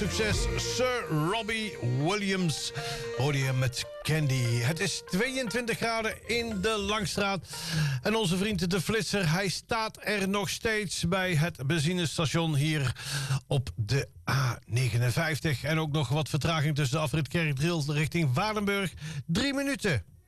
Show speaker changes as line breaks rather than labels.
Succes, Sir Robbie Williams. Hoorde je met Candy. Het is 22 graden in de Langstraat. En onze vriend de Flitser, hij staat er nog steeds bij het benzinestation hier op de A59. En ook nog wat vertraging tussen de afrit Kerkdriel richting Waardenburg. 3 minuten.